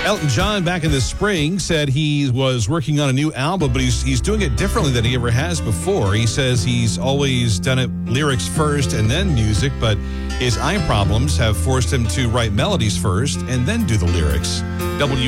Elton John, back in the spring, said he was working on a new album, but he's doing it differently than he ever has before. He says he's always done it lyrics first and then music, but his eye problems have forced him to write melodies first and then do the lyrics.